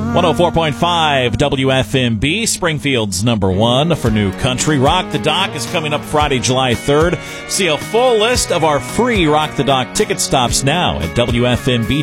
104.5 WFMB, Springfield's number one for new country. Rock the Dock is coming up Friday, July 3rd. See a full list of our free Rock the Dock ticket stops now at WFMB.